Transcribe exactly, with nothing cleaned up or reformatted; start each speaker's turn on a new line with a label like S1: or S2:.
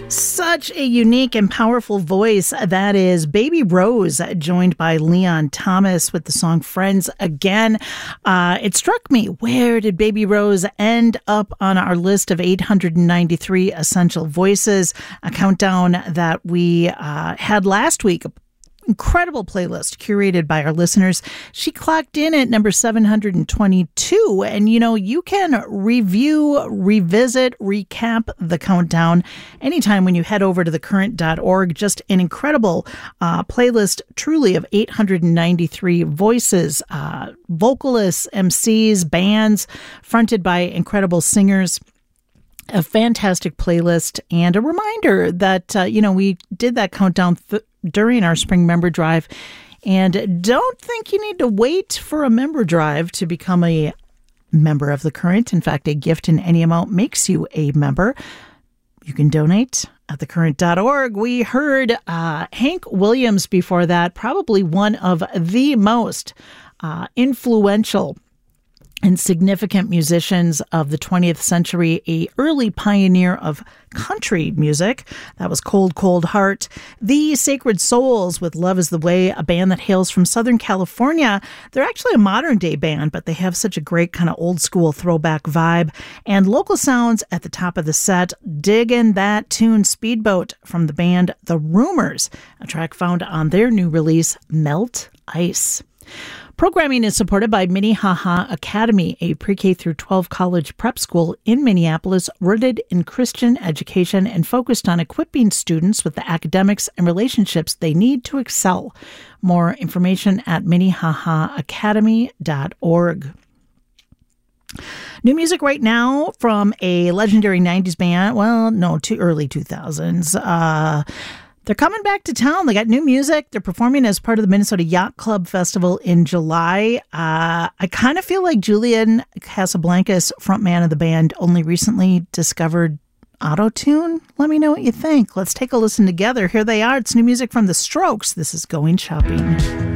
S1: Such a unique and powerful voice. That is Baby Rose, joined by Leon Thomas with the song Friends Again. Uh, it struck me, where did Baby Rose end up on our list of eight hundred ninety-three essential voices? A countdown that we uh, had last week. Incredible playlist curated by our listeners. She clocked in at number seven hundred twenty-two. And, you know, you can review, revisit, recap the countdown anytime when you head over to the current dot org. Just an incredible uh, playlist, truly, of eight hundred ninety-three voices, uh, vocalists, M Cs, bands, fronted by incredible singers. A fantastic playlist, and a reminder that, uh, you know, we did that countdown th- during our spring member drive, and don't think you need to wait for a member drive to become a member of the Current. In fact, a gift in any amount makes you a member. You can donate at the current dot org. We heard uh, Hank Williams before that, probably one of the most uh, influential and significant musicians of the twentieth century, a early pioneer of country music. That was Cold, Cold Heart. The Sacred Souls with Love is the Way, a band that hails from Southern California. They're actually a modern day band, but they have such a great kind of old school throwback vibe. And local sounds at the top of the set. Diggin' that tune, Speedboat, from the band The Rumors, a track found on their new release, Melt Ice. Programming is supported by Minnehaha Academy, a pre-K through twelve college prep school in Minneapolis, rooted in Christian education and focused on equipping students with the academics and relationships they need to excel. More information at minnehaha academy dot org. New music right now from a legendary nineties band. Well, no, too early two thousands. Uh... They're coming back to town. They got new music. They're performing as part of the Minnesota Yacht Club Festival in July. Uh, I kind of feel like Julian Casablancas, frontman of the band, only recently discovered Auto-Tune. Let me know what you think. Let's take a listen together. Here they are. It's new music from The Strokes. This is Going Shopping.